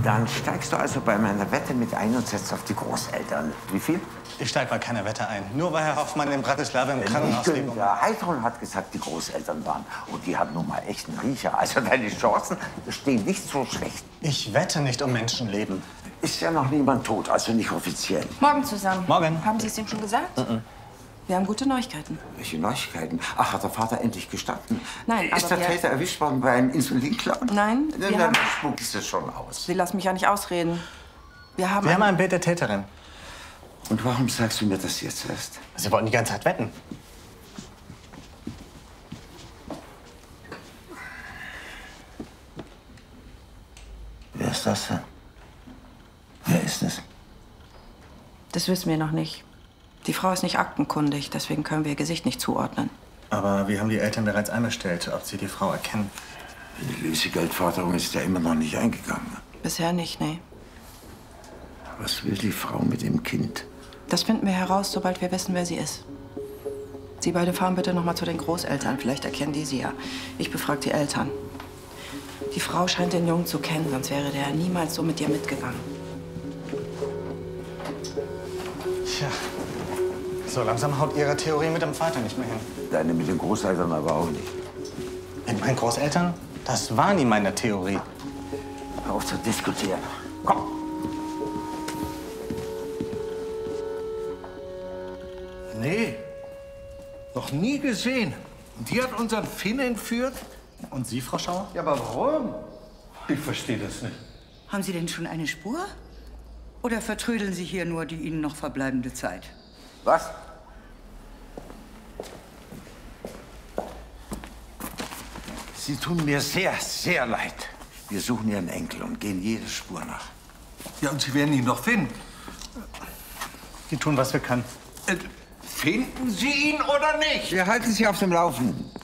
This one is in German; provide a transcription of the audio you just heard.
Dann steigst du also bei meiner Wette mit ein und setzt auf die Großeltern. Wie viel? Ich steig bei keiner Wette ein. Nur weil Herr Hoffmann in Bratislava im Krankenhaus liegt. Der Heidrun hat gesagt, die Großeltern waren. Und die haben nun mal echt einen Riecher. Also deine Chancen stehen nicht so schlecht. Ich wette nicht um Menschenleben. Ist ja noch niemand tot, also nicht offiziell. Morgen zusammen. Morgen. Haben Sie es ihm schon gesagt? Wir haben gute Neuigkeiten. Welche Neuigkeiten? Ach, hat der Vater endlich gestanden? Nein, Ist aber der Täter erwischt worden bei einem Insulinklauen? Nein, wir haben... Spuckst du schon aus. Sie lassen mich ja nicht ausreden. Wir haben ein Bild der Täterin. Und warum sagst du mir das jetzt erst? Sie wollten die ganze Zeit wetten. Wer ist das denn? Wer ist es? Das wissen wir noch nicht. Die Frau ist nicht aktenkundig, deswegen können wir ihr Gesicht nicht zuordnen. Aber wir haben die Eltern bereits einbestellt, ob sie die Frau erkennen. Die Lösegeldforderung ist ja immer noch nicht eingegangen. Bisher nicht, nee. Was will die Frau mit dem Kind? Das finden wir heraus, sobald wir wissen, wer sie ist. Sie beide fahren bitte noch mal zu den Großeltern. Vielleicht erkennen die sie ja. Ich befrage die Eltern. Die Frau scheint den Jungen zu kennen, sonst wäre der niemals so mit ihr mitgegangen. Tja, so langsam haut Ihre Theorie mit dem Vater nicht mehr hin. Deine mit den Großeltern aber auch nicht. Mit meinen Großeltern? Das war nie meine Theorie. Hör auf zu diskutieren. Komm. Nee, noch nie gesehen. Und die hat unseren Finn entführt? Und Sie, Frau Schauer? Ja, aber warum? Ich verstehe das nicht. Haben Sie denn schon eine Spur? Oder vertrödeln Sie hier nur die Ihnen noch verbleibende Zeit? Was? Sie tun mir sehr, sehr leid. Wir suchen Ihren Enkel und gehen jede Spur nach. Ja, und Sie werden ihn noch finden. Wir tun, was wir können. Finden Sie ihn oder nicht? Wir halten Sie auf dem Laufenden.